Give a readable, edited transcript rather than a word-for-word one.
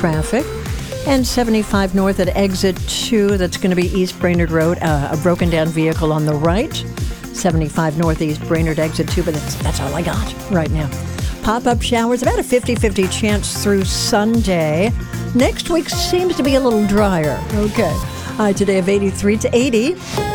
traffic. And 75 north at exit 2, that's going to be East Brainerd Road, a broken down vehicle on the right. 75 northeast Brainerd exit 2, but that's all I got right now. Pop-up showers, about a 50-50 chance through Sunday. Next week seems to be a little drier. Okay. High today of 83 to 80.